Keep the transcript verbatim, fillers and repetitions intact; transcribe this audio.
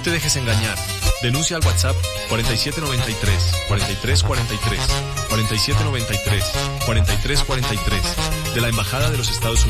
te dejes engañar. Denuncia al WhatsApp cuarenta y siete noventa y tres, cuarenta y tres cuarenta y tres, cuarenta y siete noventa y tres, cuarenta y tres cuarenta y tres de la Embajada de los Estados Unidos.